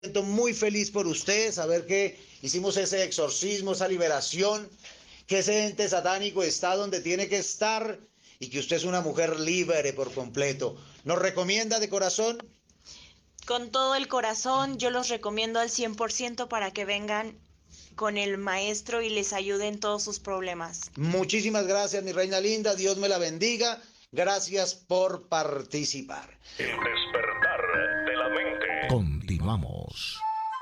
siento muy feliz por usted, saber que hicimos ese exorcismo, esa liberación, que ese ente satánico está donde tiene que estar y que usted es una mujer libre por completo. ¿Nos recomienda de corazón? Con todo el corazón, yo los recomiendo al 100% para que vengan con el maestro y les ayude en todos sus problemas. Muchísimas gracias, mi reina linda. Dios me la bendiga. Gracias por participar. El despertar de la mente. Continuamos.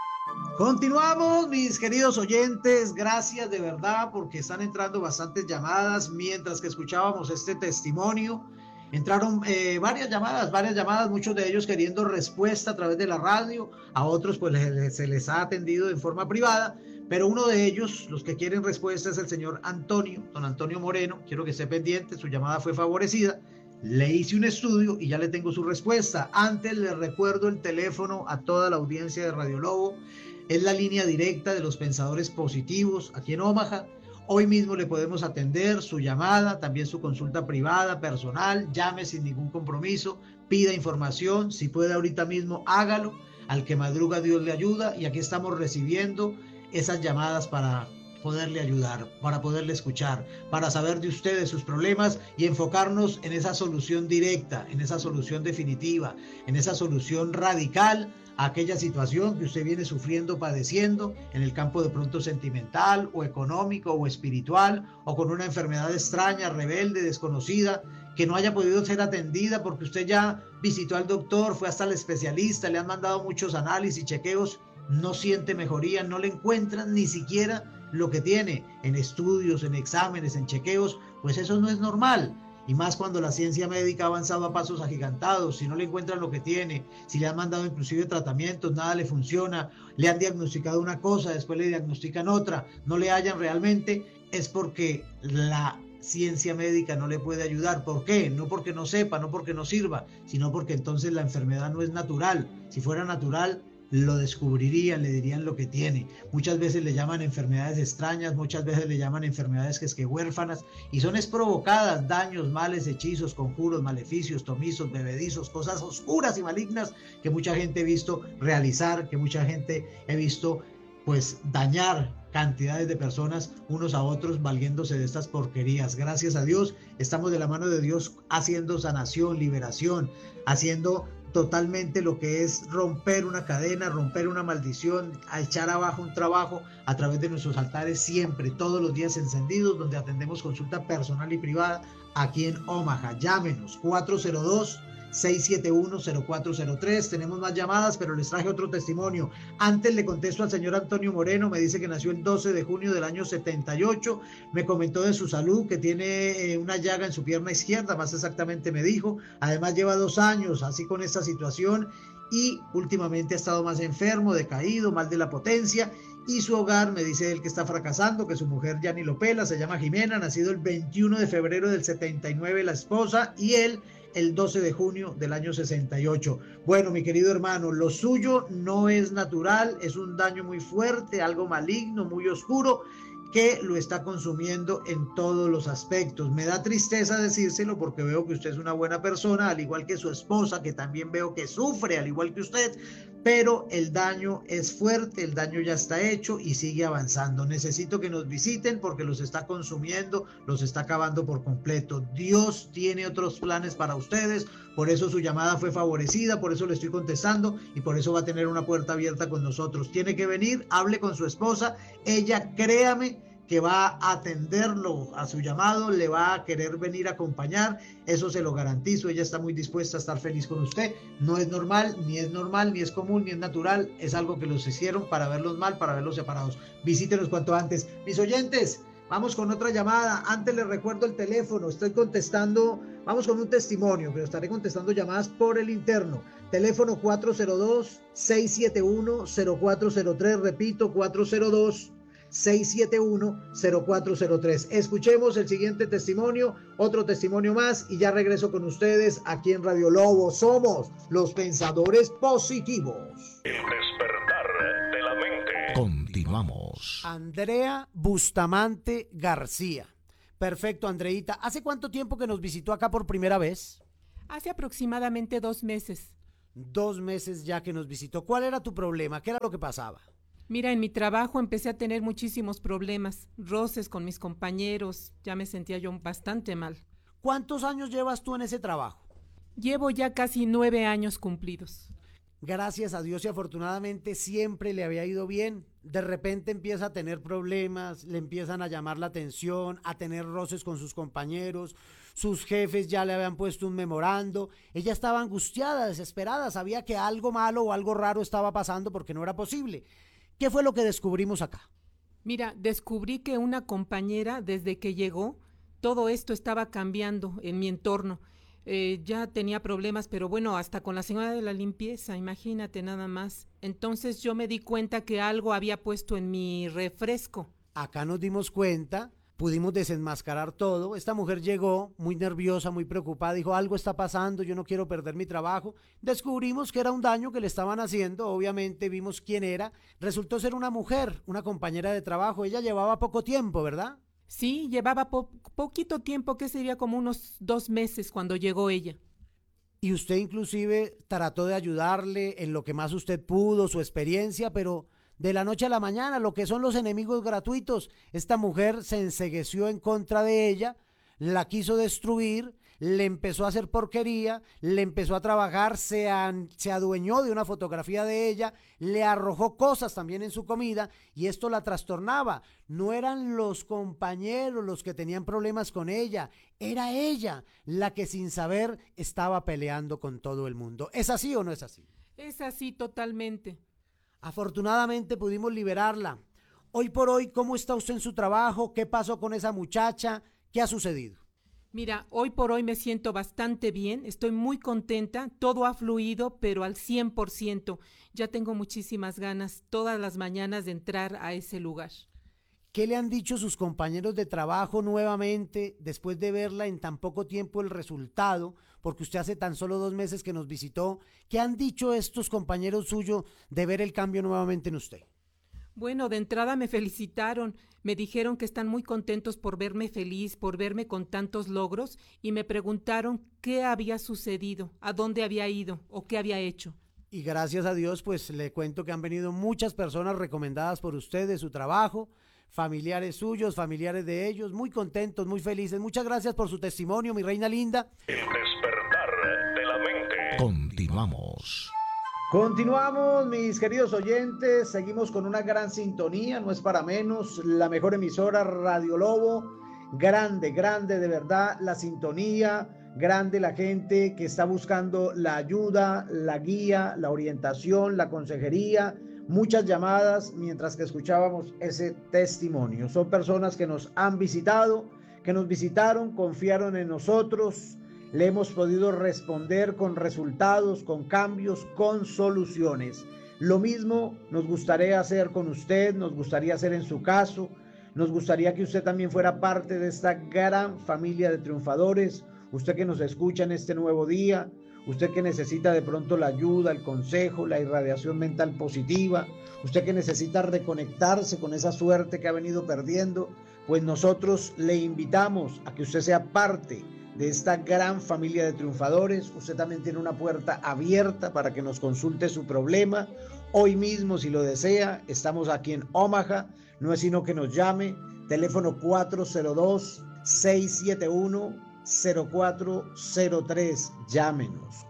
Continuamos, mis queridos oyentes, gracias de verdad porque están entrando bastantes llamadas mientras que escuchábamos este testimonio. Entraron varias llamadas, muchos de ellos queriendo respuesta a través de la radio, a otros pues se les ha atendido en forma privada, pero uno de ellos, los que quieren respuesta, es el señor Antonio, don Antonio Moreno. Quiero que esté pendiente, su llamada fue favorecida. Le hice un estudio y ya le tengo su respuesta. Antes les recuerdo el teléfono a toda la audiencia de Radio Lobo. Es la línea directa de los pensadores positivos aquí en Omaha. Hoy mismo le podemos atender su llamada, también su consulta privada, personal. Llame sin ningún compromiso, pida información. Si puede ahorita mismo, hágalo. Al que madruga Dios le ayuda, y aquí estamos recibiendo esas llamadas para poderle ayudar, para poderle escuchar, para saber de ustedes sus problemas y enfocarnos en esa solución directa, en esa solución definitiva, en esa solución radical a aquella situación que usted viene sufriendo, padeciendo en el campo de pronto sentimental o económico o espiritual, o con una enfermedad extraña, rebelde, desconocida, que no haya podido ser atendida porque usted ya visitó al doctor, fue hasta el especialista, le han mandado muchos análisis, chequeos, no siente mejoría, no le encuentran ni siquiera lo que tiene en estudios, en exámenes, en chequeos. Pues eso no es normal. Y más cuando la ciencia médica ha avanzado a pasos agigantados. Si no le encuentran lo que tiene, si le han mandado inclusive tratamientos, nada le funciona, le han diagnosticado una cosa, después le diagnostican otra, no le hallan realmente, es porque la ciencia médica no le puede ayudar. ¿Por qué? No porque no sepa, no porque no sirva, sino porque entonces la enfermedad no es natural. Si fuera natural, lo descubrirían, le dirían lo que tiene. Muchas veces le llaman enfermedades extrañas, muchas veces le llaman enfermedades que es que huérfanas, y son provocadas, daños, males, hechizos, conjuros, maleficios, tomizos, bebedizos, cosas oscuras y malignas que mucha gente he visto realizar, que mucha gente he visto pues dañar cantidades de personas unos a otros valiéndose de estas porquerías. Gracias a Dios estamos de la mano de Dios haciendo sanación, liberación, haciendo totalmente lo que es romper una cadena, romper una maldición, a echar abajo un trabajo a través de nuestros altares siempre, todos los días encendidos, donde atendemos consulta personal y privada aquí en Omaha. Llámenos 402 671-0403. Tenemos más llamadas, pero les traje otro testimonio. Antes le contesto al señor Antonio Moreno. Me dice que nació el 12 de junio del año 78. Me comentó de su salud, que tiene una llaga en su pierna izquierda, más exactamente me dijo. Además lleva 2 años así con esta situación, y últimamente ha estado más enfermo, decaído, mal de la potencia, y su hogar, me dice él, que está fracasando, que su mujer ya ni lo pela, se llama Jimena, nacido el 21 de febrero del 79 la esposa, y él el 12 de junio del año 68. Bueno, mi querido hermano, lo suyo no es natural, es un daño muy fuerte, algo maligno, muy oscuro, que lo está consumiendo en todos los aspectos. Me da tristeza decírselo porque veo que usted es una buena persona, al igual que su esposa, que también veo que sufre, al igual que usted, pero el daño es fuerte, el daño ya está hecho y sigue avanzando. Necesito que nos visiten porque los está consumiendo, los está acabando por completo. Dios tiene otros planes para ustedes, por eso su llamada fue favorecida, por eso le estoy contestando y por eso va a tener una puerta abierta con nosotros. Tiene que venir, hable con su esposa, ella, créame, que va a atenderlo a su llamado, le va a querer venir a acompañar, eso se lo garantizo. Ella está muy dispuesta a estar feliz con usted. No es normal, ni es común, ni es natural, es algo que los hicieron para verlos mal, para verlos separados. Visítenos cuanto antes. Mis oyentes, vamos con otra llamada. Antes les recuerdo el teléfono, estoy contestando, vamos con un testimonio, pero estaré contestando llamadas por el interno. Teléfono 402-671-0403, repito, 402-671-0403. Escuchemos el siguiente testimonio, otro testimonio más, y ya regreso con ustedes aquí en Radio Lobo. Somos los pensadores positivos. El despertar de la mente. Continuamos. Andrea Bustamante García. Perfecto, Andreita. ¿Hace cuánto tiempo que nos visitó acá por primera vez? Hace aproximadamente 2 meses. 2 meses ya que nos visitó. ¿Cuál era tu problema? ¿Qué era lo que pasaba? Mira, en mi trabajo empecé a tener muchísimos problemas, roces con mis compañeros, ya me sentía yo bastante mal. ¿Cuántos años llevas tú en ese trabajo? Llevo ya casi 9 años cumplidos. Gracias a Dios y afortunadamente siempre le había ido bien. De repente empieza a tener problemas, le empiezan a llamar la atención, a tener roces con sus compañeros, sus jefes ya le habían puesto un memorando. Ella estaba angustiada, desesperada, sabía que algo malo o algo raro estaba pasando porque no era posible. ¿Qué fue lo que descubrimos acá? Mira, descubrí que una compañera, desde que llegó, todo esto estaba cambiando en mi entorno. Ya tenía problemas, pero bueno, hasta con la señora de la limpieza, imagínate nada más. Entonces yo me di cuenta que algo había puesto en mi refresco. Acá nos dimos cuenta, pudimos desenmascarar todo. Esta mujer llegó muy nerviosa, muy preocupada, dijo, algo está pasando, yo no quiero perder mi trabajo. Descubrimos que era un daño que le estaban haciendo, obviamente vimos quién era. Resultó ser una mujer, una compañera de trabajo. Ella llevaba poco tiempo, ¿verdad? Sí, llevaba poquito tiempo, que sería como unos 2 meses cuando llegó ella. Y usted inclusive trató de ayudarle en lo que más usted pudo, su experiencia, pero de la noche a la mañana, lo que son los enemigos gratuitos, esta mujer se encegueció en contra de ella, la quiso destruir, le empezó a hacer porquería, le empezó a trabajar, se adueñó de una fotografía de ella, le arrojó cosas también en su comida y esto la trastornaba. No eran los compañeros los que tenían problemas con ella, era ella la que sin saber estaba peleando con todo el mundo. ¿Es así o no es así? Es así totalmente. Afortunadamente pudimos liberarla. Hoy por hoy, ¿cómo está usted en su trabajo? ¿Qué pasó con esa muchacha? ¿Qué ha sucedido? Mira, hoy por hoy me siento bastante bien, estoy muy contenta, todo ha fluido, pero al 100%. Ya tengo muchísimas ganas todas las mañanas de entrar a ese lugar. ¿Qué le han dicho sus compañeros de trabajo nuevamente después de verla en tan poco tiempo el resultado? Porque usted hace tan solo 2 meses que nos visitó. ¿Qué han dicho estos compañeros suyos de ver el cambio nuevamente en usted? Bueno, de entrada me felicitaron, me dijeron que están muy contentos por verme feliz, por verme con tantos logros y me preguntaron qué había sucedido, a dónde había ido o qué había hecho. Y gracias a Dios, pues le cuento que han venido muchas personas recomendadas por usted de su trabajo, familiares suyos, familiares de ellos, muy contentos, muy felices. Muchas gracias por su testimonio, mi reina linda. El despertar de la mente. Continuamos. Continuamos, mis queridos oyentes, seguimos con una gran sintonía, no es para menos, la mejor emisora Radio Lobo, grande, grande de verdad la sintonía, grande la gente que está buscando la ayuda, la guía, la orientación, la consejería, muchas llamadas mientras que escuchábamos ese testimonio. Son personas que nos han visitado, que nos visitaron, confiaron en nosotros. Le hemos podido responder con resultados, con cambios, con soluciones. Lo mismo nos gustaría hacer con usted, nos gustaría hacer en su caso. Nos gustaría que usted también fuera parte de esta gran familia de triunfadores. Usted que nos escucha en este nuevo día, usted que necesita de pronto la ayuda, el consejo, la irradiación mental positiva, usted que necesita reconectarse con esa suerte que ha venido perdiendo, pues nosotros le invitamos a que usted sea parte de esta gran familia de triunfadores. Usted también tiene una puerta abierta para que nos consulte su problema. Hoy mismo, si lo desea, estamos aquí en Omaha. No es sino que nos llame. Teléfono 402-671-0403. Llámenos.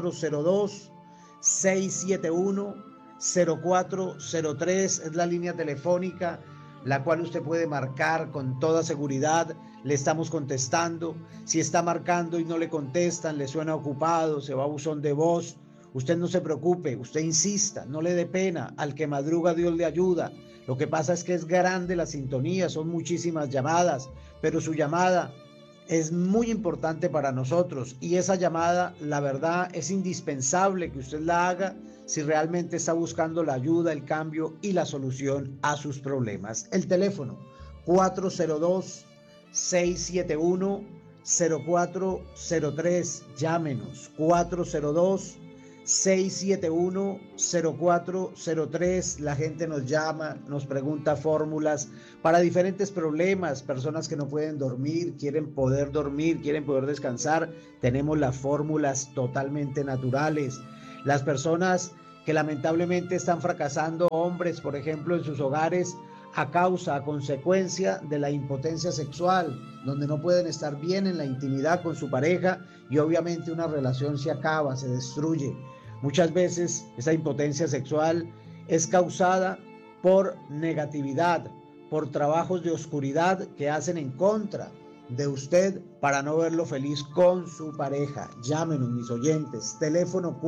402-671-0403 es la línea telefónica, la cual usted puede marcar con toda seguridad. Le estamos contestando. Si está marcando y no le contestan, le suena ocupado, se va a buzón de voz, usted no se preocupe, usted insista, no le dé pena, al que madruga Dios le ayuda. Lo que pasa es que es grande la sintonía, son muchísimas llamadas, pero su llamada es muy importante para nosotros y esa llamada, la verdad, es indispensable que usted la haga si realmente está buscando la ayuda, el cambio y la solución a sus problemas. El teléfono 402-671-0403. Llámenos 402-671-0403. La gente nos llama, nos pregunta fórmulas para diferentes problemas. Personas que no pueden dormir, quieren poder descansar. Tenemos las fórmulas totalmente naturales. Las personas que lamentablemente están fracasando, hombres, por ejemplo, en sus hogares, a consecuencia de la impotencia sexual, donde no pueden estar bien en la intimidad con su pareja y obviamente una relación se acaba, se destruye. Muchas veces esa impotencia sexual es causada por negatividad, por trabajos de oscuridad que hacen en contra de usted para no verlo feliz con su pareja. Llámenos, mis oyentes, teléfono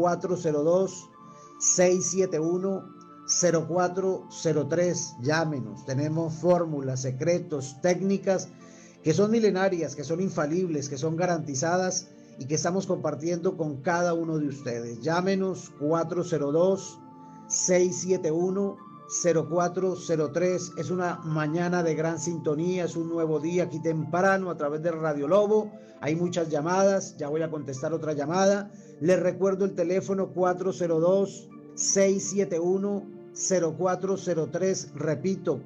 402-671-0403, llámenos, tenemos fórmulas, secretos, técnicas que son milenarias, que son infalibles, que son garantizadas y que estamos compartiendo con cada uno de ustedes. Llámenos 402-671-0403. Es una mañana de gran sintonía, es un nuevo día aquí temprano a través de Radio Lobo. Hay muchas llamadas, ya voy a contestar otra llamada. Les recuerdo el teléfono 402-671-0403. Repito,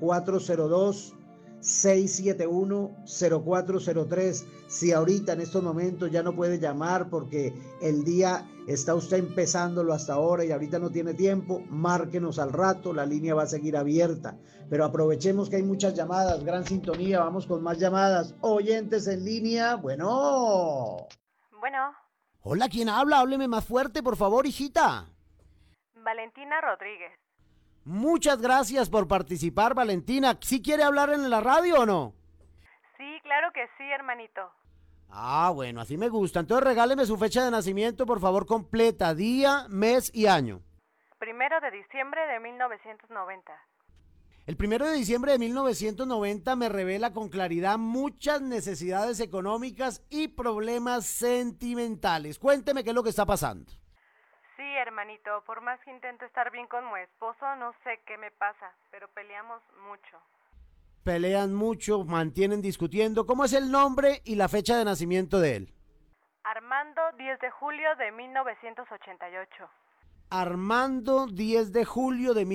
402-671-0403. Si ahorita en estos momentos ya no puede llamar porque el día está usted empezándolo hasta ahora y ahorita no tiene tiempo, márquenos al rato, la línea va a seguir abierta. Pero aprovechemos que hay muchas llamadas, gran sintonía, vamos con más llamadas. Oyentes en línea, bueno. Bueno. Hola, ¿quién habla? Hábleme más fuerte, por favor, hijita. Valentina Rodríguez. Muchas gracias por participar, Valentina. ¿Sí quiere hablar en la radio o no? Sí, claro que sí, hermanito. Ah, bueno, así me gusta. Entonces regáleme su fecha de nacimiento, por favor, completa, día, mes y año. 1 de diciembre de 1990. El 1 de diciembre de 1990 me revela con claridad muchas necesidades económicas y problemas sentimentales. Cuénteme qué es lo que está pasando. Sí, hermanito, por más que intento estar bien con mi esposo, no sé qué me pasa, pero peleamos mucho. Pelean mucho, mantienen discutiendo. ¿Cómo es el nombre y la fecha de nacimiento de él? Armando, 10 de julio de 1988. Armando, 10 de julio de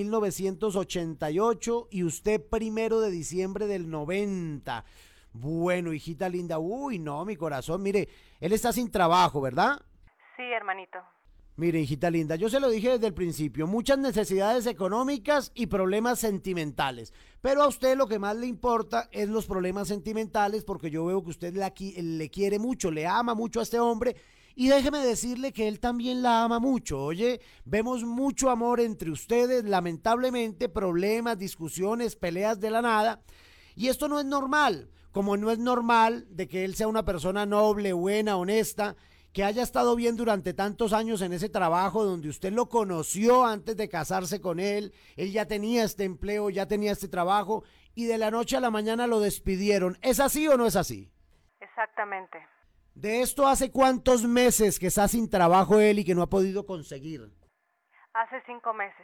1988 y usted 1 de diciembre del 90. Bueno, hijita linda, uy, no, mi corazón, mire, él está sin trabajo, ¿verdad? Sí, hermanito. Mire, hijita linda, yo se lo dije desde el principio, muchas necesidades económicas y problemas sentimentales, pero a usted lo que más le importa es los problemas sentimentales porque yo veo que usted le quiere mucho, le ama mucho a este hombre y déjeme decirle que él también la ama mucho, oye, vemos mucho amor entre ustedes, lamentablemente problemas, discusiones, peleas de la nada y esto no es normal, como no es normal de que él sea una persona noble, buena, honesta, que haya estado bien durante tantos años en ese trabajo donde usted lo conoció antes de casarse con él ya tenía este empleo, ya tenía este trabajo y de la noche a la mañana lo despidieron. ¿Es así o no es así? Exactamente. ¿De esto hace cuántos meses que está sin trabajo él y que no ha podido conseguir? Hace 5 meses.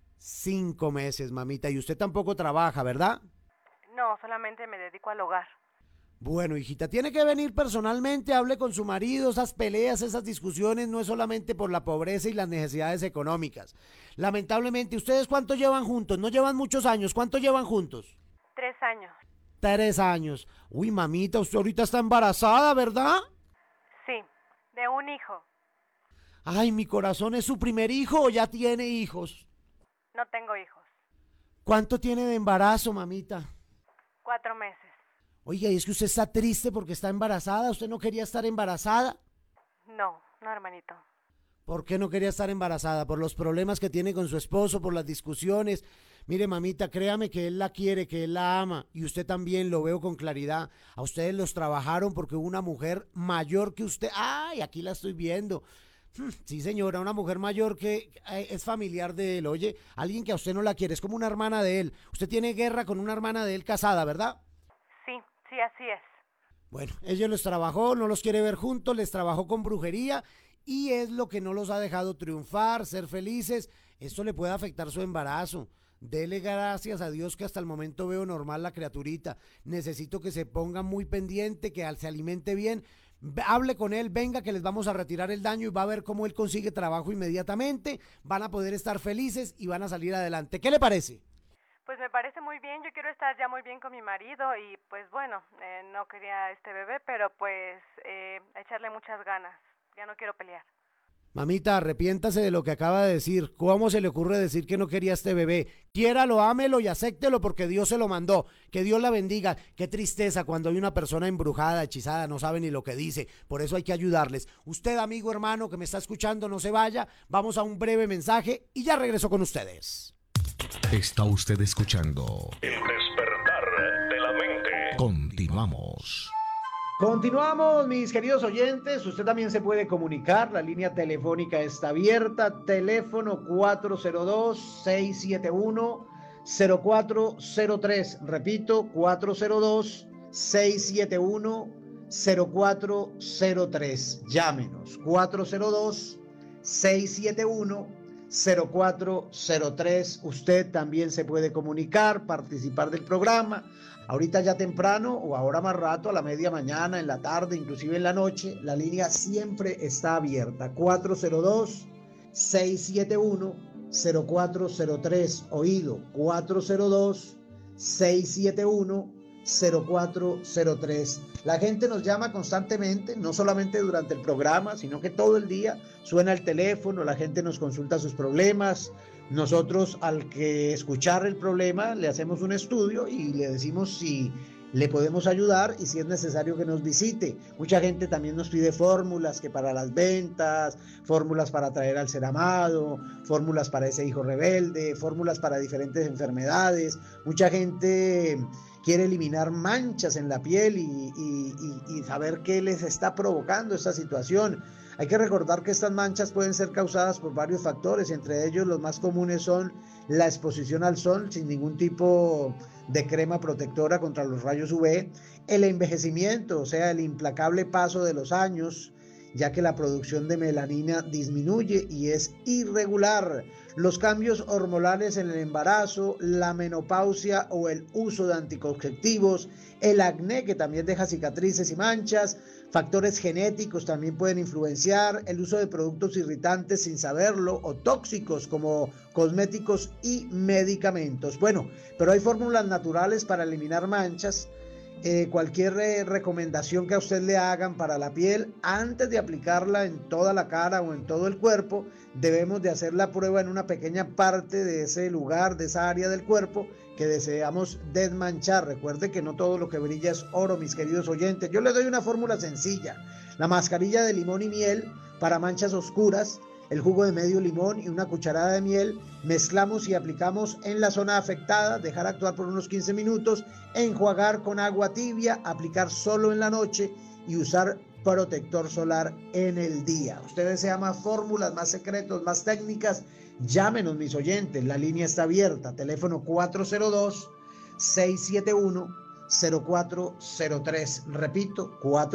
5 meses, mamita, y usted tampoco trabaja, ¿verdad? No, solamente me dedico al hogar. Bueno, hijita, tiene que venir personalmente, hable con su marido, esas peleas, esas discusiones no es solamente por la pobreza y las necesidades económicas. Lamentablemente, ¿ustedes cuánto llevan juntos? No llevan muchos años, ¿cuánto llevan juntos? 3 años. 3 años. Uy, mamita, usted ahorita está embarazada, ¿verdad? Sí, de un hijo. Ay, mi corazón, ¿es su primer hijo o ya tiene hijos? No tengo hijos. ¿Cuánto tiene de embarazo, mamita? 4 meses. Oiga, ¿y es que usted está triste porque está embarazada? ¿Usted no quería estar embarazada? No, hermanito. ¿Por qué no quería estar embarazada? ¿Por los problemas que tiene con su esposo, por las discusiones? Mire, mamita, créame que él la quiere, que él la ama, y usted también, lo veo con claridad. A ustedes los trabajaron porque hubo una mujer mayor que usted. ¡Ay, aquí la estoy viendo! Sí, señora, una mujer mayor que es familiar de él. Oye, alguien que a usted no la quiere, es como una hermana de él. Usted tiene guerra con una hermana de él casada, ¿verdad? Sí, así es. Bueno, ella los trabajó, no los quiere ver juntos, les trabajó con brujería y es lo que no los ha dejado triunfar, ser felices. Esto le puede afectar su embarazo. Dele gracias a Dios que hasta el momento veo normal la criaturita. Necesito que se ponga muy pendiente, que se alimente bien. Hable con él, venga que les vamos a retirar el daño y va a ver cómo él consigue trabajo inmediatamente. Van a poder estar felices y van a salir adelante. ¿Qué le parece? Pues me parece muy bien, yo quiero estar ya muy bien con mi marido y pues bueno, no quería este bebé, pero pues echarle muchas ganas, ya no quiero pelear. Mamita, arrepiéntase de lo que acaba de decir. ¿Cómo se le ocurre decir que no quería este bebé? Quiéralo, ámelo y acéptelo porque Dios se lo mandó. Que Dios la bendiga. Qué tristeza cuando hay una persona embrujada, hechizada, no sabe ni lo que dice. Por eso hay que ayudarles. Usted, amigo, hermano, que me está escuchando, no se vaya. Vamos a un breve mensaje y ya regreso con ustedes. Está usted escuchando El despertar de la mente. Continuamos. Continuamos, mis queridos oyentes. Usted también se puede comunicar. La línea telefónica está abierta. Teléfono 402-671-0403. Repito, 402-671-0403. Llámenos. 402-671-0403. Usted también se puede comunicar, participar del programa. Ahorita ya temprano o ahora más rato, a la media mañana, en la tarde, inclusive en la noche, la línea siempre está abierta. 402-671-0403. Oído, 402-671-0403. La gente nos llama constantemente, no solamente durante el programa, sino que todo el día suena el teléfono, la gente nos consulta sus problemas. Nosotros, al que escuchar el problema, le hacemos un estudio y le decimos si le podemos ayudar y si es necesario que nos visite. Mucha gente también nos pide fórmulas que para las ventas, fórmulas para atraer al ser amado, fórmulas para ese hijo rebelde, fórmulas para diferentes enfermedades. Mucha gente quiere eliminar manchas en la piel y saber qué les está provocando esta situación. Hay que recordar que estas manchas pueden ser causadas por varios factores, entre ellos los más comunes son la exposición al sol sin ningún tipo de crema protectora contra los rayos UV, el envejecimiento, o sea, el implacable paso de los años, ya que la producción de melanina disminuye y es irregular, los cambios hormonales en el embarazo, la menopausia o el uso de anticonceptivos, el acné que también deja cicatrices y manchas, factores genéticos también pueden influenciar, el uso de productos irritantes sin saberlo o tóxicos como cosméticos y medicamentos. Bueno, pero hay fórmulas naturales para eliminar manchas. Cualquier recomendación que a usted le hagan para la piel, antes de aplicarla en toda la cara o en todo el cuerpo, debemos de hacer la prueba en una pequeña parte de ese lugar, de esa área del cuerpo que deseamos desmanchar. Recuerde que no todo lo que brilla es oro, mis queridos oyentes. Yo les doy una fórmula sencilla: la mascarilla de limón y miel para manchas oscuras, el jugo de medio limón y una cucharada de miel, mezclamos y aplicamos en la zona afectada, dejar actuar por unos 15 minutos, enjuagar con agua tibia, aplicar solo en la noche y usar protector solar en el día. Usted desea más fórmulas, más secretos, más técnicas, llámenos, mis oyentes, la línea está abierta, teléfono 402-671-0403, repito,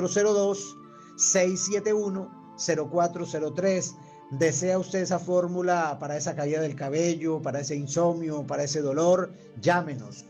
402-671-0403. ¿Desea usted esa fórmula para esa caída del cabello, para ese insomnio, para ese dolor? Llámenos,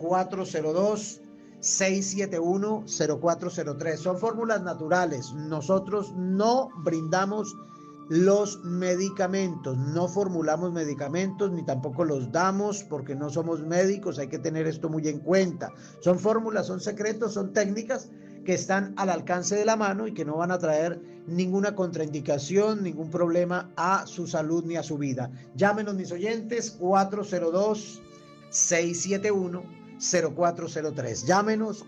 402-671-0403. Son fórmulas naturales. Nosotros no brindamos los medicamentos, no formulamos medicamentos ni tampoco los damos porque no somos médicos. Hay que tener esto muy en cuenta. Son fórmulas, son secretos, son técnicas que están al alcance de la mano y que no van a traer ninguna contraindicación, ningún problema a su salud ni a su vida. Llámenos, mis oyentes, 402-671-0403. Llámenos,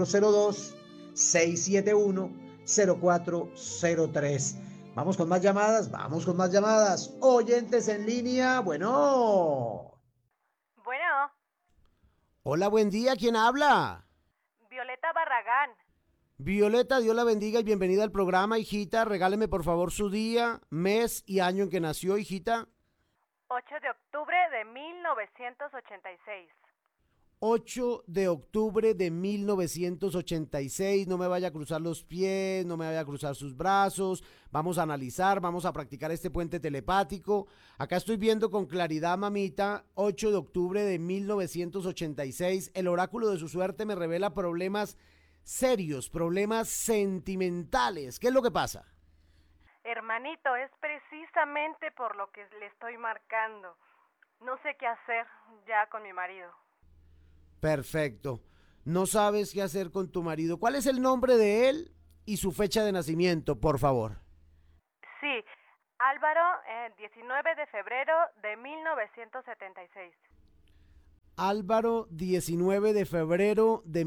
402-671-0403. Vamos con más llamadas, vamos con más llamadas. Oyentes en línea, bueno. Bueno, Hola, buen día, ¿quién habla? Violeta Barragán. Violeta, Dios la bendiga y bienvenida al programa, hijita. Regáleme por favor su día, mes y año en que nació, hijita. 8 de octubre de 1986. 8 de octubre de 1986, no me vaya a cruzar los pies, no me vaya a cruzar sus brazos, vamos a analizar, vamos a practicar este puente telepático. Acá estoy viendo con claridad, mamita, 8 de octubre de 1986, el oráculo de su suerte me revela problemas serios, problemas sentimentales. ¿Qué es lo que pasa? Hermanito, es precisamente por lo que le estoy marcando. No sé qué hacer ya con mi marido. Perfecto. No sabes qué hacer con tu marido. ¿Cuál es el nombre de él y su fecha de nacimiento, por favor? Sí, Álvaro, 19 de febrero de 1976. Álvaro, 19 de febrero de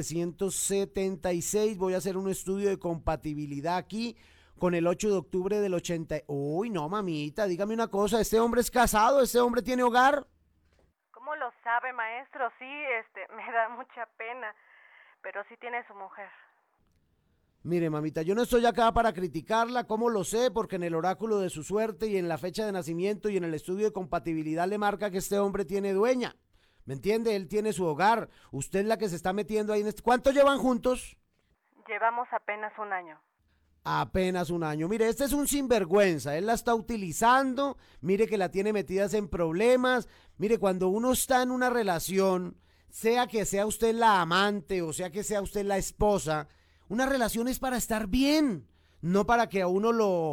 1976. Voy a hacer un estudio de compatibilidad aquí con el 8 de octubre del 80. Uy, no, mamita, dígame una cosa, ¿este hombre es casado? ¿Este hombre tiene hogar? ¿Cómo lo sabe, maestro? Sí, me da mucha pena, pero sí tiene su mujer. Mire, mamita, yo no estoy acá para criticarla, ¿cómo lo sé? Porque en el oráculo de su suerte y en la fecha de nacimiento y en el estudio de compatibilidad le marca que este hombre tiene dueña. ¿Me entiende? Él tiene su hogar. Usted es la que se está metiendo ahí en este... ¿Cuánto llevan juntos? Llevamos apenas un año. Apenas un año. Mire, este es un sinvergüenza. Él la está utilizando. Mire que la tiene metidas en problemas. Mire, cuando uno está en una relación, sea que sea usted la amante o sea que sea usted la esposa, una relación es para estar bien, no para que a uno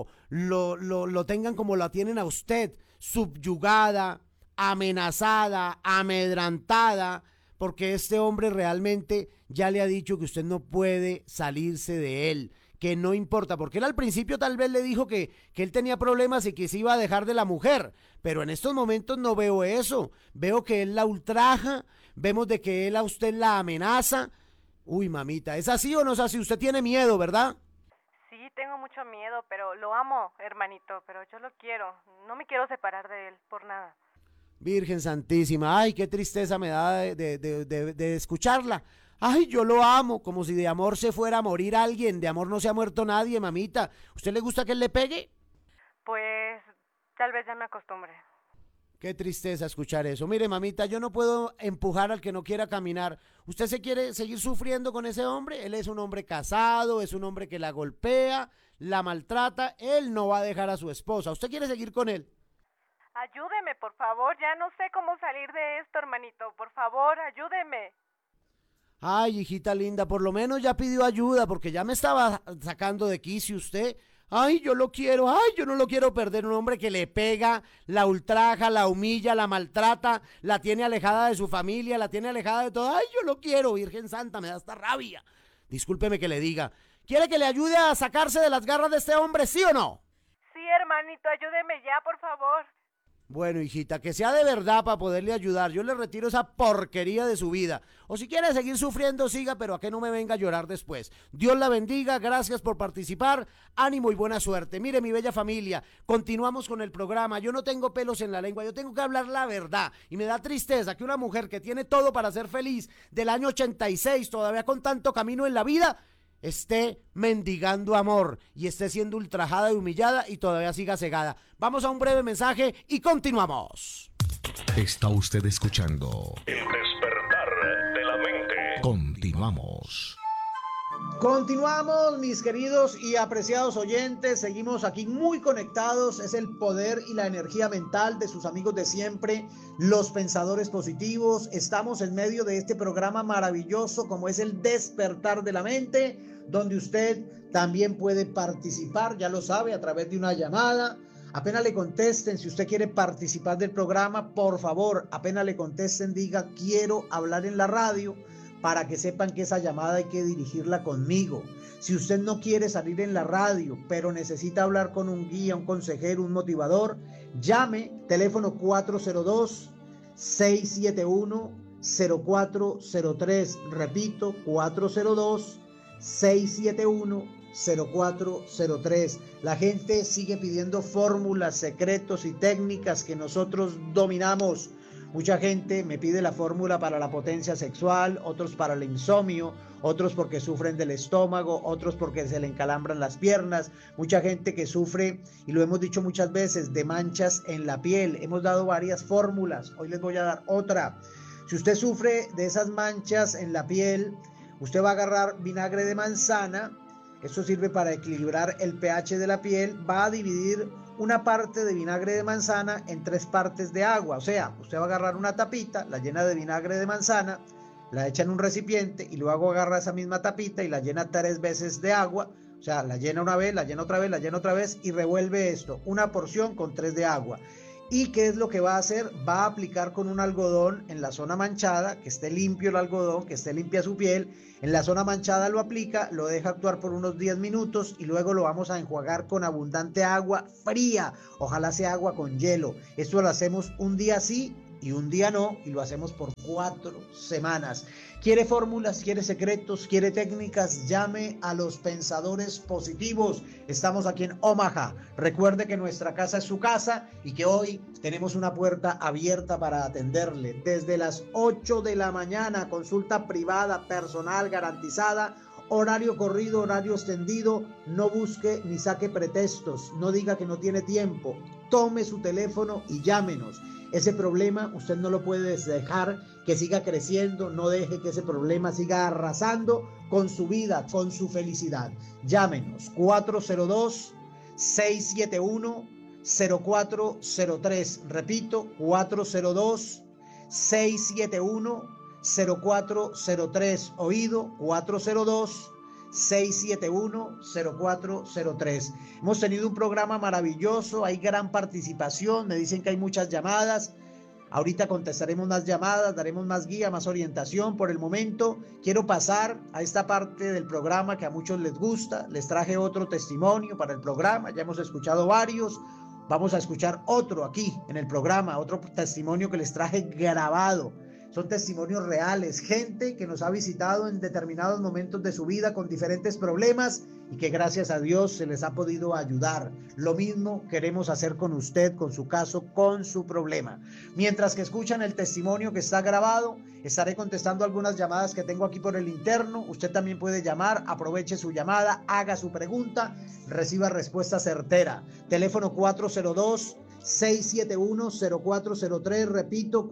lo tengan como la tienen a usted, subyugada, amenazada, amedrantada, porque este hombre realmente ya le ha dicho que usted no puede salirse de él, que no importa, porque él al principio tal vez le dijo que él tenía problemas y que se iba a dejar de la mujer, pero en estos momentos no veo eso, veo que él la ultraja, vemos de que él a usted la amenaza. Uy, mamita, ¿es así o no es así? Usted tiene miedo, ¿verdad? Sí, tengo mucho miedo, pero lo amo, hermanito, pero yo lo quiero, no me quiero separar de él por nada. Virgen Santísima, ay, qué tristeza me da de escucharla. Ay, yo lo amo, como si de amor se fuera a morir alguien, de amor no se ha muerto nadie, mamita. ¿Usted le gusta que él le pegue? Pues, tal vez ya me acostumbre. Qué tristeza escuchar eso. Mire, mamita, yo no puedo empujar al que no quiera caminar. ¿Usted se quiere seguir sufriendo con ese hombre? Él es un hombre casado, es un hombre que la golpea, la maltrata. Él no va a dejar a su esposa. ¿Usted quiere seguir con él? Ayúdeme, por favor, ya no sé cómo salir de esto, hermanito. Por favor, ayúdeme. Ay, hijita linda, por lo menos ya pidió ayuda, porque ya me estaba sacando de quicio usted. Ay, yo lo quiero, ay, yo no lo quiero perder, un hombre que le pega, la ultraja, la humilla, la maltrata, la tiene alejada de su familia, la tiene alejada de todo. Ay, yo lo quiero, Virgen Santa, me da esta rabia. Discúlpeme que le diga, ¿quiere que le ayude a sacarse de las garras de este hombre, sí o no? Sí, hermanito, ayúdeme ya, por favor. Bueno, hijita, que sea de verdad para poderle ayudar. Yo le retiro esa porquería de su vida. O si quiere seguir sufriendo, siga, pero a que no me venga a llorar después. Dios la bendiga, gracias por participar, ánimo y buena suerte. Mire, mi bella familia, continuamos con el programa. Yo no tengo pelos en la lengua, yo tengo que hablar la verdad. Y me da tristeza que una mujer que tiene todo para ser feliz, del año 86, todavía con tanto camino en la vida, esté mendigando amor y esté siendo ultrajada y humillada y todavía siga cegada. Vamos a un breve mensaje y continuamos. Está usted escuchando El despertar de la mente. Continuamos. Continuamos, mis queridos y apreciados oyentes, seguimos aquí muy conectados, es el poder y la energía mental de sus amigos de siempre, los pensadores positivos. Estamos en medio de este programa maravilloso como es el despertar de la mente, donde usted también puede participar, ya lo sabe, a través de una llamada. Apenas le contesten, si usted quiere participar del programa, por favor, apenas le contesten, diga quiero hablar en la radio, para que sepan que esa llamada hay que dirigirla conmigo. Si usted no quiere salir en la radio, pero necesita hablar con un guía, un consejero, un motivador, llame, teléfono 402-671-0403. Repito, 402-671-0403. La gente sigue pidiendo fórmulas, secretos y técnicas que nosotros dominamos. Mucha gente me pide la fórmula para la potencia sexual, otros para el insomnio, otros porque sufren del estómago, otros porque se le encalambran las piernas. Mucha gente que sufre, y lo hemos dicho muchas veces, de manchas en la piel. Hemos dado varias fórmulas, hoy les voy a dar otra. Si usted sufre de esas manchas en la piel, usted va a agarrar vinagre de manzana. Esto sirve para equilibrar el pH de la piel. Va a dividir una parte de vinagre de manzana en 3 partes de agua. O sea, usted va a agarrar una tapita, la llena de vinagre de manzana, la echa en un recipiente y luego agarra esa misma tapita y la llena 3 veces de agua. O sea, la llena una vez, la llena otra vez, la llena otra vez y revuelve esto, una porción con 3 de agua. ¿Y qué es lo que va a hacer? Va a aplicar con un algodón en la zona manchada, que esté limpio el algodón, que esté limpia su piel. En la zona manchada lo aplica, lo deja actuar por unos 10 minutos y luego lo vamos a enjuagar con abundante agua fría. Ojalá sea agua con hielo. Esto lo hacemos un día sí y un día no, y lo hacemos por 4 semanas. ¿Quiere fórmulas? ¿Quiere secretos? ¿Quiere técnicas? Llame a los pensadores positivos. Estamos aquí en Omaha. Recuerde que nuestra casa es su casa y que hoy tenemos una puerta abierta para atenderle. Desde las 8 de la mañana, consulta privada, personal, garantizada. Horario corrido, horario extendido. No busque ni saque pretextos. No diga que no tiene tiempo. Tome su teléfono y llámenos. Ese problema usted no lo puede dejar que siga creciendo, no deje que ese problema siga arrasando con su vida, con su felicidad. Llámenos 402-671-0403. Repito, 402-671-0403. Oído, 402-671-0403. Hemos tenido un programa maravilloso, hay gran participación, me dicen que hay muchas llamadas. Ahorita contestaremos más llamadas, daremos más guía, más orientación. Por el momento quiero pasar a esta parte del programa que a muchos les gusta. Les traje otro testimonio para el programa, ya hemos escuchado varios. Vamos a escuchar otro aquí en el programa, otro testimonio que les traje grabado. Son testimonios reales, gente que nos ha visitado en determinados momentos de su vida con diferentes problemas y que gracias a Dios se les ha podido ayudar. Lo mismo queremos hacer con usted, con su caso, con su problema. Mientras que escuchan el testimonio que está grabado, estaré contestando algunas llamadas que tengo aquí por el interno. Usted también puede llamar, aproveche su llamada, haga su pregunta, reciba respuesta certera. Teléfono 402-671-0403, repito,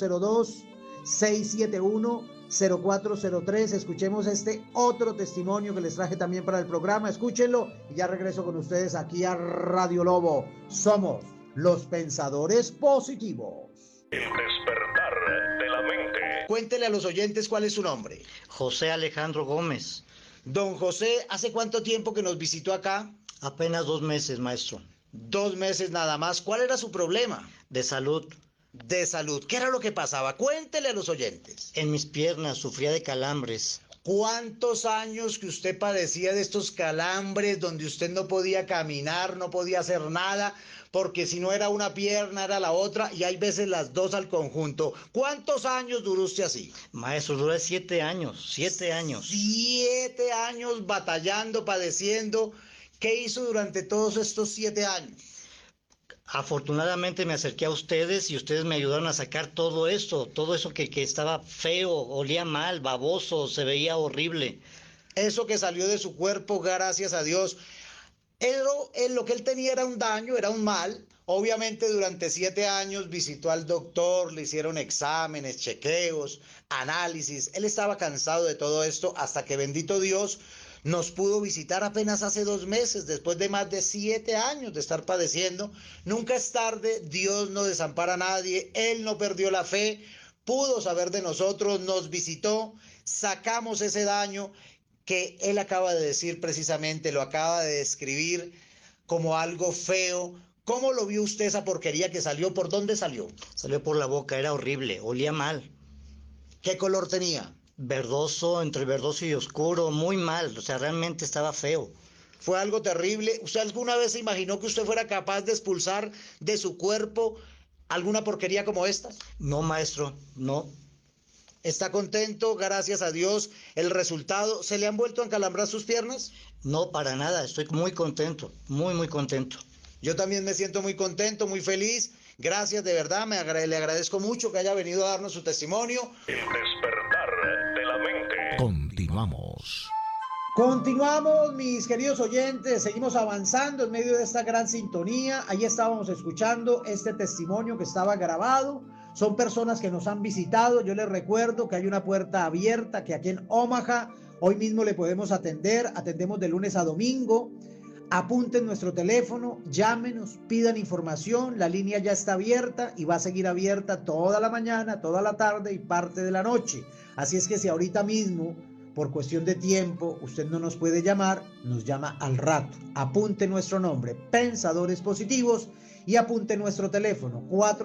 402-671-0403. Escuchemos este otro testimonio que les traje también para el programa. Escúchenlo y ya regreso con ustedes aquí a Radio Lobo. Somos los pensadores positivos. El despertar de la mente. Cuéntele a los oyentes cuál es su nombre. José Alejandro Gómez. Don José, ¿hace cuánto tiempo que nos visitó acá? Apenas 2 meses, maestro. 2 meses nada más. ¿Cuál era su problema? De salud. De salud. ¿Qué era lo que pasaba? Cuéntele a los oyentes. En mis piernas sufría de calambres. ¿Cuántos años que usted padecía de estos calambres donde usted no podía caminar, no podía hacer nada? Porque si no era una pierna, era la otra, y hay veces las dos al conjunto. ¿Cuántos años duró usted así? Maestro, duré 7 años. 7 años. 7 años batallando, padeciendo. ¿Qué hizo durante todos estos 7 años? Afortunadamente me acerqué a ustedes y ustedes me ayudaron a sacar todo eso que estaba feo, olía mal, baboso, se veía horrible. Eso que salió de su cuerpo, gracias a Dios. Lo que él tenía era un daño, era un mal. Obviamente durante 7 años visitó al doctor, le hicieron exámenes, chequeos, análisis. Él estaba cansado de todo esto hasta que, bendito Dios, nos pudo visitar apenas hace 2 meses, después de más de 7 años de estar padeciendo. Nunca es tarde, Dios no desampara a nadie, Él no perdió la fe, pudo saber de nosotros, nos visitó, sacamos ese daño que Él acaba de decir precisamente, lo acaba de describir como algo feo. ¿Cómo lo vio usted esa porquería que salió? ¿Por dónde salió? Salió por la boca, era horrible, olía mal. ¿Qué color tenía? Verdoso, entre verdoso y oscuro, muy mal, o sea, realmente estaba feo. Fue algo terrible. ¿Usted alguna vez se imaginó que usted fuera capaz de expulsar de su cuerpo alguna porquería como esta? No, maestro, no. ¿Está contento? Gracias a Dios. ¿El resultado? ¿Se le han vuelto a encalambrar sus piernas? No, para nada, estoy muy contento, muy, muy contento. Yo también me siento muy contento, muy feliz. Gracias, de verdad, le agradezco mucho que haya venido a darnos su testimonio. El despertar de la mente. Continuamos. Continuamos, mis queridos oyentes, seguimos avanzando en medio de esta gran sintonía. Ahí estábamos escuchando este testimonio que estaba grabado. Son personas que nos han visitado. Yo les recuerdo que hay una puerta abierta, que aquí en Omaha hoy mismo le podemos atender. Atendemos de lunes a domingo. Apunten nuestro teléfono, llámenos, pidan información. La línea ya está abierta y va a seguir abierta toda la mañana, toda la tarde y parte de la noche. Así es que si ahorita mismo, por cuestión de tiempo, usted no nos puede llamar, nos llama al rato. Apunte nuestro nombre, Pensadores Positivos, Y apunte nuestro teléfono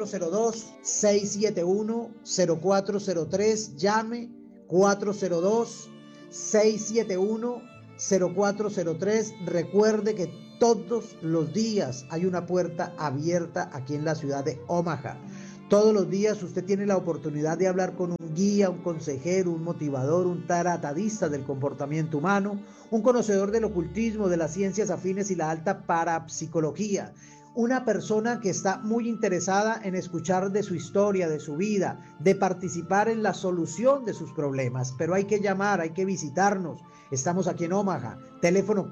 402-671-0403, llame 402-671-0403. Recuerde que todos los días hay una puerta abierta aquí en la ciudad de Omaha. Todos los días usted tiene la oportunidad de hablar con un guía, un consejero, un motivador, un tratadista del comportamiento humano, un conocedor del ocultismo, de las ciencias afines y la alta parapsicología. Una persona que está muy interesada en escuchar de su historia, de su vida, de participar en la solución de sus problemas. Pero hay que llamar, hay que visitarnos. Estamos aquí en Omaha. Teléfono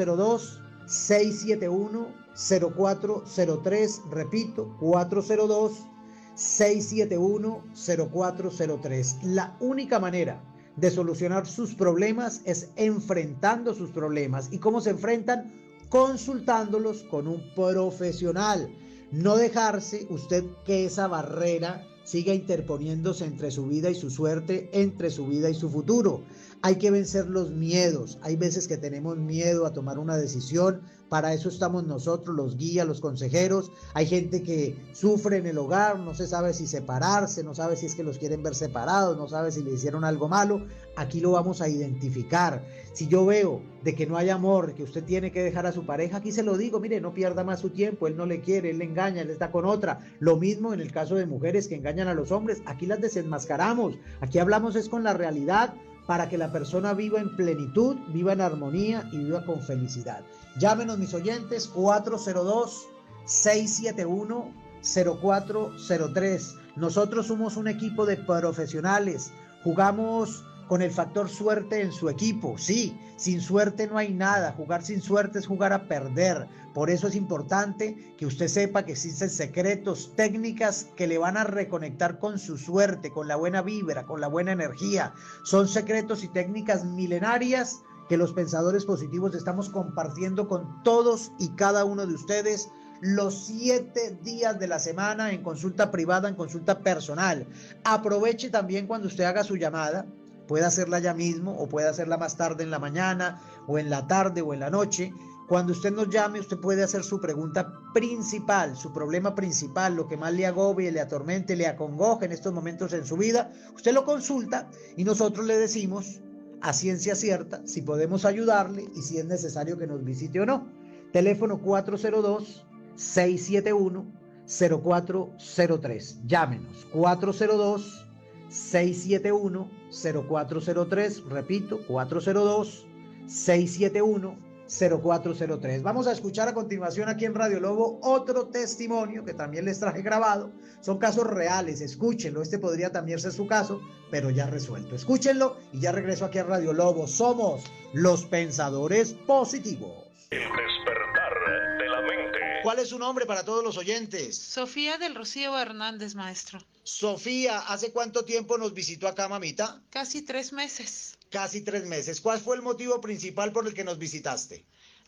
402-671-0403. Repito, 402-671-0403. La única manera de solucionar sus problemas es enfrentando sus problemas. ¿Y cómo se enfrentan? Consultándolos con un profesional. No dejarse usted que esa barrera siga interponiéndose entre su vida y su suerte, entre su vida y su futuro. Hay que vencer los miedos. Hay veces que tenemos miedo a tomar una decisión. Para eso estamos nosotros, los guías, los consejeros. Hay gente que sufre en el hogar, no se sabe si separarse, no sabe si es que los quieren ver separados, no sabe si le hicieron algo malo. Aquí lo vamos a identificar. Si yo veo de que no hay amor, que usted tiene que dejar a su pareja, aquí se lo digo, mire, no pierda más su tiempo, él no le quiere, él le engaña, él está con otra. Lo mismo en el caso de mujeres que engañan a los hombres, aquí las desenmascaramos, aquí hablamos es con la realidad, para que la persona viva en plenitud, viva en armonía y viva con felicidad. Llámenos, mis oyentes, 402-671-0403. Nosotros somos un equipo de profesionales. Jugamos con el factor suerte en su equipo. Sí, sin suerte no hay nada. Jugar sin suerte es jugar a perder. Por eso es importante que usted sepa que existen secretos, técnicas que le van a reconectar con su suerte, con la buena vibra, con la buena energía. Son secretos y técnicas milenarias que los pensadores positivos estamos compartiendo con todos y cada uno de ustedes los 7 días de la semana en consulta privada, en consulta personal. Aproveche también cuando usted haga su llamada. Puede hacerla ya mismo o puede hacerla más tarde en la mañana o en la tarde o en la noche. Cuando usted nos llame, usted puede hacer su pregunta principal, su problema principal, lo que más le agobie, le atormente, le acongoje en estos momentos en su vida. Usted lo consulta y nosotros le decimos a ciencia cierta si podemos ayudarle y si es necesario que nos visite o no. Teléfono 402-671-0403. Llámenos, 402-671-0403. Repito, 402-671-0403. Vamos a escuchar a continuación aquí en Radio Lobo otro testimonio que también les traje grabado. Son casos reales, escúchenlo. Este podría también ser su caso, pero ya resuelto. Escúchenlo y ya regreso aquí a Radio Lobo. Somos los pensadores positivos. El despertar de la mente. ¿Cuál es su nombre para todos los oyentes? Sofía del Rocío Hernández, maestro. Sofía, ¿hace cuánto tiempo nos visitó acá, mamita? Casi 3 meses. Casi 3 meses. ¿Cuál fue el motivo principal por el que nos visitaste?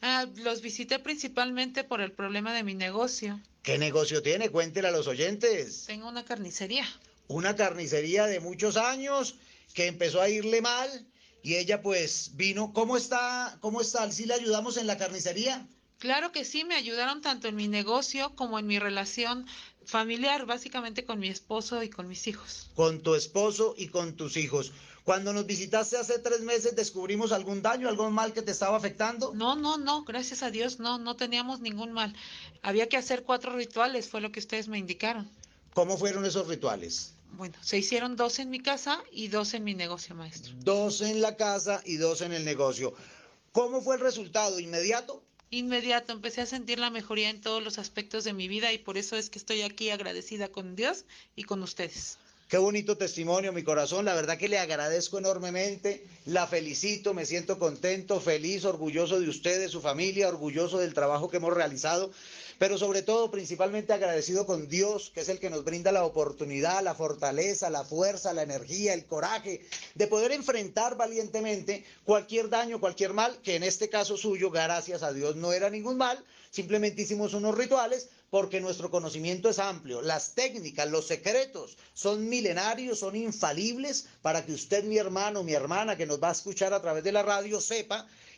Los visité principalmente por el problema de mi negocio. ¿Qué negocio tiene? Cuéntele a los oyentes. Tengo una carnicería. Una carnicería de muchos años que empezó a irle mal y ella pues vino. ¿Cómo está? ¿Sí le ayudamos en la carnicería? Claro que sí, me ayudaron tanto en mi negocio como en mi relación familiar, básicamente con mi esposo y con mis hijos. Con tu esposo y con tus hijos. Cuando nos visitaste hace 3 meses, ¿descubrimos algún daño, algún mal que te estaba afectando? No, gracias a Dios, no teníamos ningún mal. Había que hacer 4 rituales, fue lo que ustedes me indicaron. ¿Cómo fueron esos rituales? Bueno, se hicieron 2 en mi casa y 2 en mi negocio, maestro. 2 en la casa y 2 en el negocio. ¿Cómo fue el resultado? ¿Inmediato? Inmediato, empecé a sentir la mejoría en todos los aspectos de mi vida y por eso es que estoy aquí agradecida con Dios y con ustedes. Qué bonito testimonio, mi corazón. La verdad que le agradezco enormemente, la felicito, me siento contento, feliz, orgulloso de usted, de su familia, orgulloso del trabajo que hemos realizado, pero sobre todo, principalmente agradecido con Dios, que es el que nos brinda la oportunidad, la fortaleza, la fuerza, la energía, el coraje de poder enfrentar valientemente cualquier daño, cualquier mal, que en este caso suyo, gracias a Dios, no era ningún mal. Simplemente hicimos unos rituales porque nuestro conocimiento es amplio. Las técnicas, los secretos son milenarios, son infalibles para que usted, mi hermano, mi hermana, que nos va a escuchar a través de la radio, sepa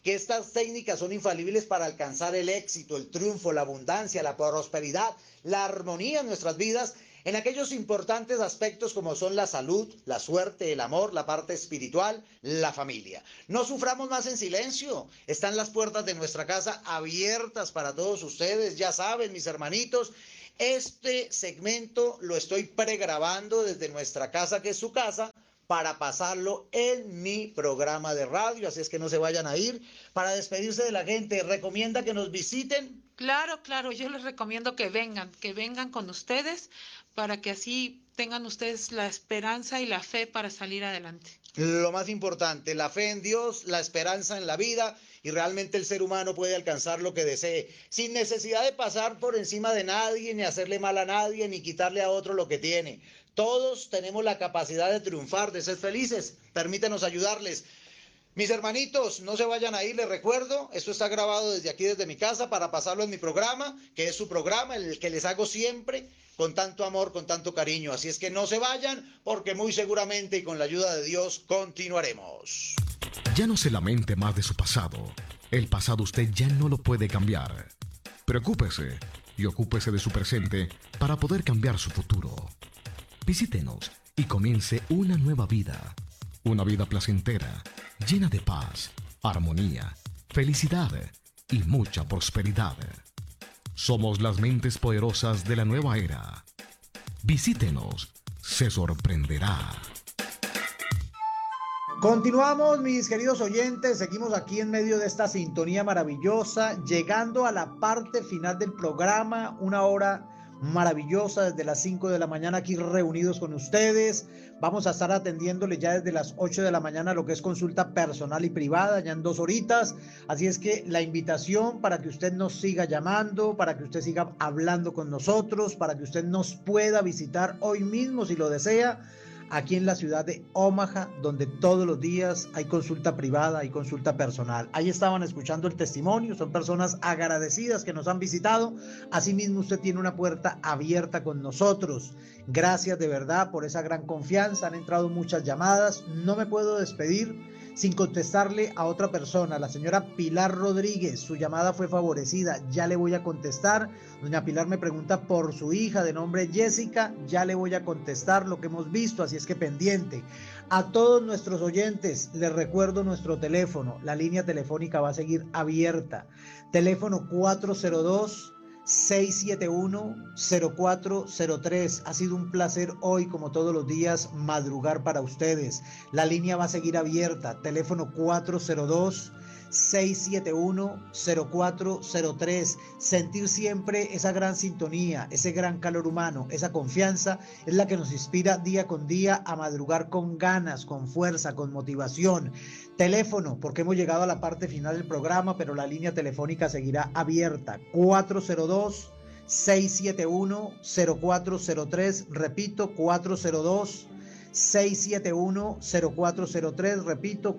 que estas técnicas son infalibles para alcanzar el éxito, el triunfo, la abundancia, la prosperidad, la armonía en nuestras vidas, en aquellos importantes aspectos como son la salud, la suerte, el amor, la parte espiritual, la familia. No suframos más en silencio. Están las puertas de nuestra casa abiertas para todos ustedes. Ya saben, mis hermanitos, este segmento lo estoy pregrabando desde nuestra casa, que es su casa, para pasarlo en mi programa de radio. Así es que no se vayan a ir. Para despedirse de la gente, ¿recomienda que nos visiten? Claro, claro, yo les recomiendo que vengan con ustedes para que así tengan ustedes la esperanza y la fe para salir adelante. Lo más importante, la fe en Dios, la esperanza en la vida, y realmente el ser humano puede alcanzar lo que desee, sin necesidad de pasar por encima de nadie, ni hacerle mal a nadie, ni quitarle a otro lo que tiene. Todos tenemos la capacidad de triunfar, de ser felices. Permítanos ayudarles. Mis hermanitos, no se vayan a ir, les recuerdo, esto está grabado desde aquí, desde mi casa, para pasarlo en mi programa, que es su programa, el que les hago siempre, con tanto amor, con tanto cariño. Así es que no se vayan, porque muy seguramente y con la ayuda de Dios continuaremos. Ya no se lamente más de su pasado. El pasado usted ya no lo puede cambiar. Preocúpese y ocúpese de su presente para poder cambiar su futuro. Visítenos y comience una nueva vida. Una vida placentera, llena de paz, armonía, felicidad y mucha prosperidad. Somos las mentes poderosas de la nueva era. Visítenos, se sorprenderá. Continuamos, mis queridos oyentes, seguimos aquí en medio de esta sintonía maravillosa, llegando a la parte final del programa, una hora maravillosa desde las 5 de la mañana aquí reunidos con ustedes. Vamos a estar atendiéndole ya desde las 8 de la mañana lo que es consulta personal y privada, ya en 2 horitas. Así es que la invitación para que usted nos siga llamando, para que usted siga hablando con nosotros, para que usted nos pueda visitar hoy mismo si lo desea, aquí en la ciudad de Omaha, donde todos los días hay consulta privada, hay consulta personal. Ahí estaban escuchando el testimonio, son personas agradecidas que nos han visitado. Asimismo, usted tiene una puerta abierta con nosotros. Gracias de verdad por esa gran confianza. Han entrado muchas llamadas. No me puedo despedir sin contestarle a otra persona, la señora Pilar Rodríguez. Su llamada fue favorecida, ya le voy a contestar. Doña Pilar me pregunta por su hija de nombre Jessica, ya le voy a contestar lo que hemos visto, así es que pendiente. A todos nuestros oyentes les recuerdo nuestro teléfono, la línea telefónica va a seguir abierta. Teléfono 402-671-0403. Ha sido un placer hoy, como todos los días, madrugar para ustedes. La línea va a seguir abierta. Teléfono 402-671-0403. Sentir siempre esa gran sintonía, ese gran calor humano, esa confianza es la que nos inspira día con día a madrugar con ganas, con fuerza, con motivación. Teléfono, porque hemos llegado a la parte final del programa, pero la línea telefónica seguirá abierta. 402-671-0403. Repito, 402-671-0403. Repito,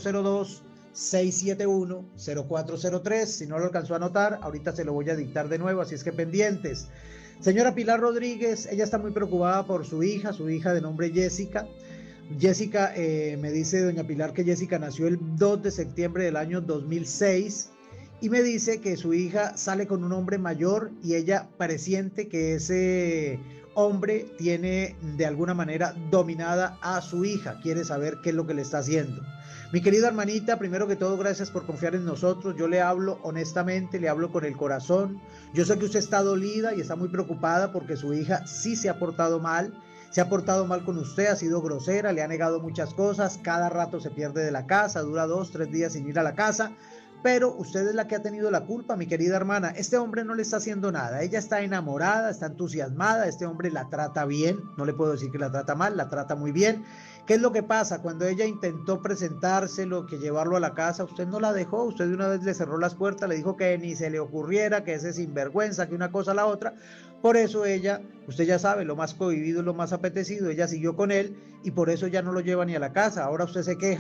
402-671-0403. Si no lo alcanzó a anotar, ahorita se lo voy a dictar de nuevo, así es que pendientes. Señora Pilar Rodríguez, ella está muy preocupada por su hija de nombre Jessica. Jessica, me dice doña Pilar que Jessica nació el 2 de septiembre del año 2006 y me dice que su hija sale con un hombre mayor y ella presiente que ese hombre tiene de alguna manera dominada a su hija, quiere saber qué es lo que le está haciendo. Mi querida hermanita, primero que todo, gracias por confiar en nosotros. Yo le hablo honestamente, le hablo con el corazón. Yo sé que usted está dolida y está muy preocupada porque su hija sí se ha portado mal. Se ha portado mal con usted, ha sido grosera, le ha negado muchas cosas, cada rato se pierde de la casa, dura 2-3 días sin ir a la casa, pero usted es la que ha tenido la culpa, mi querida hermana. Este hombre no le está haciendo nada, ella está enamorada, está entusiasmada, este hombre la trata bien, no le puedo decir que la trata mal, la trata muy bien. ¿Qué es lo que pasa? Cuando ella intentó presentárselo, que llevarlo a la casa, usted no la dejó, usted de una vez le cerró las puertas, le dijo que ni se le ocurriera, que ese sinvergüenza, que una cosa a la otra. Por eso ella, usted ya sabe, lo más cohibido, lo más apetecido, ella siguió con él y por eso ya no lo lleva ni a la casa. Ahora usted se queja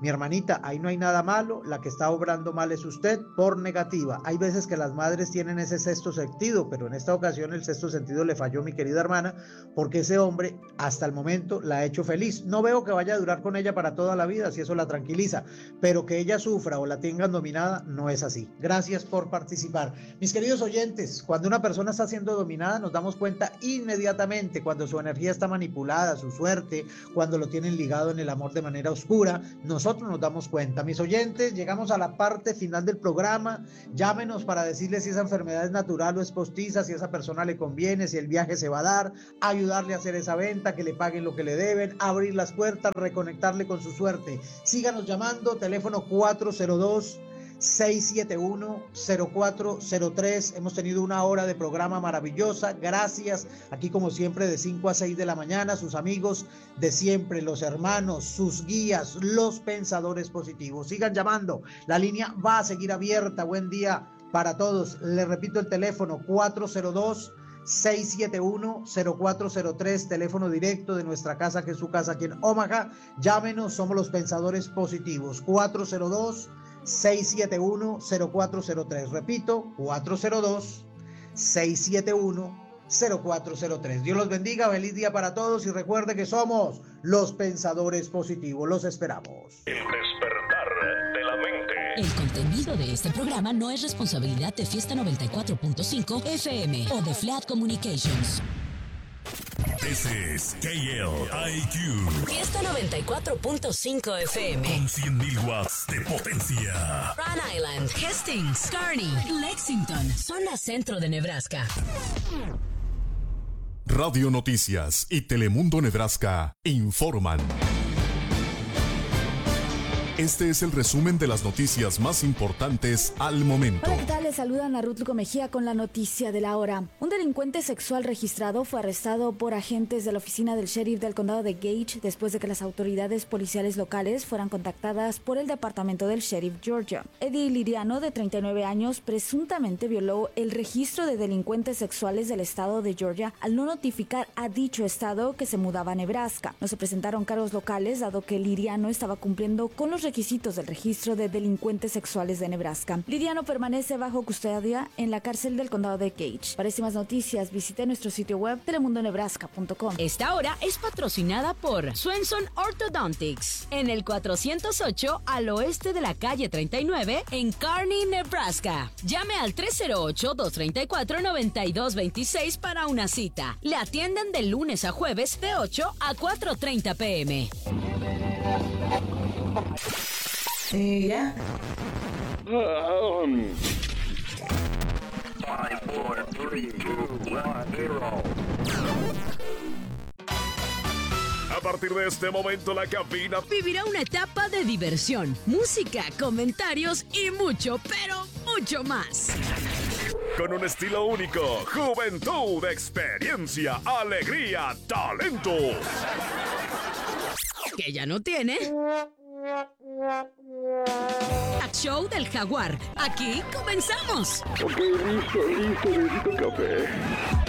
Mi hermanita, ahí no hay nada malo, la que está obrando mal es usted por negativa. Hay veces que las madres tienen ese sexto sentido, pero en esta ocasión el sexto sentido le falló, mi querida hermana, porque ese hombre hasta el momento la ha hecho feliz. No veo que vaya a durar con ella para toda la vida, si eso la tranquiliza, pero que ella sufra o la tengan dominada no es así. Gracias por participar. Mis queridos oyentes, cuando una persona está siendo dominada nos damos cuenta inmediatamente cuando su energía está manipulada, su suerte, cuando lo tienen ligado en el amor de manera oscura, nosotros nos damos cuenta. Mis oyentes, llegamos a la parte final del programa. Llámenos para decirles si esa enfermedad es natural o es postiza, si a esa persona le conviene, si el viaje se va a dar, ayudarle a hacer esa venta, que le paguen lo que le deben, abrir las puertas, reconectarle con su suerte. Síganos llamando, teléfono 402-671-0403. Hemos tenido una hora de programa maravillosa. Gracias. Aquí como siempre de 5 a 6 de la mañana, sus amigos de siempre, los hermanos, sus guías, los pensadores positivos. Sigan llamando. La línea va a seguir abierta. Buen día para todos. Les repito el teléfono 402-671-0403, teléfono directo de nuestra casa, que es su casa aquí en Omaha. Llámenos, somos los pensadores positivos. 402-671-0403. Repito, 402-671-0403. Dios los bendiga, feliz día para todos y recuerde que somos los pensadores positivos. Los esperamos. El despertar de la mente. El contenido de este programa no es responsabilidad de Fiesta 94.5 FM o de Flat Communications. This is KLIQ. Fiesta 94.5 FM. Con 100.000 watts de potencia. Rhode Island, Hastings, Kearney, Lexington, zona centro de Nebraska. Radio Noticias y Telemundo Nebraska informan. Este es el resumen de las noticias más importantes al momento. Hola, ¿qué tal? Les saludan a Ruth Luco Mejía con la noticia de la hora. Un delincuente sexual registrado fue arrestado por agentes de la oficina del sheriff del condado de Gage después de que las autoridades policiales locales fueran contactadas por el departamento del sheriff Georgia. Eddie Liriano, de 39 años, presuntamente violó el registro de delincuentes sexuales del estado de Georgia al no notificar a dicho estado que se mudaba a Nebraska. No se presentaron cargos locales dado que Liriano estaba cumpliendo con los requisitos del registro de delincuentes sexuales de Nebraska. Liriano permanece bajo custodia en la cárcel del condado de Gage. Para más noticias, visite nuestro sitio web telemundonebraska.com. Esta hora es patrocinada por Swenson Orthodontics en el 408 al oeste de la calle 39 en Kearney, Nebraska. Llame al 308-234-9226 para una cita. Le atienden de lunes a jueves de 8 a 4:30 p.m. Yeah. 5, 4, 3, 2, 1, 0. A partir de este momento la cabina vivirá una etapa de diversión, música, comentarios y mucho, pero mucho más. Con un estilo único, juventud, experiencia, alegría, talento. Que ya no tiene. Show del Jaguar. Aquí comenzamos. Ok, listo, necesito café.